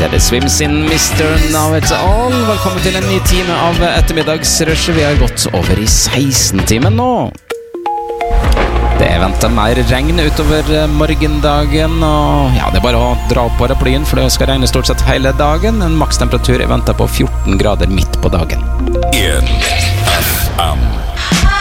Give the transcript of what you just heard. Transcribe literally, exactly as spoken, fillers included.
er det Swims in mister Know It All. Velkommen til en ny time av ettermiddagsrushet. Vi har gått over i seksten-timen nå. Det er ventet mer regn utover morgendagen, og ja, det er bare å dra opp paraplyen, for det skal regne stort sett hele dagen. En makstemperatur er ventet på fjorten grader midt på dagen. En F M